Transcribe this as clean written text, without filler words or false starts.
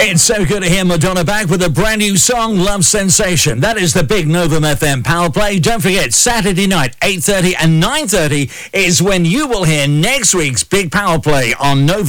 It's so good to hear Madonna back with a brand new song, Love Sensation. That is the big Novum FM Power Play. Don't forget, Saturday night, 8:30 and 9:30 is when you will hear next week's big Power Play on Novum.